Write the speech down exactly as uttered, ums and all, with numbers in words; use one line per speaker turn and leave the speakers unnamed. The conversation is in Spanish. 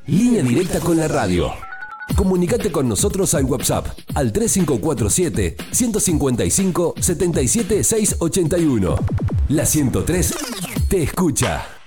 Línea directa con la radio. Comunicate con nosotros al WhatsApp al tres cinco cuatro siete, uno cinco cinco, siete siete seis ocho uno. La ciento tres te escucha.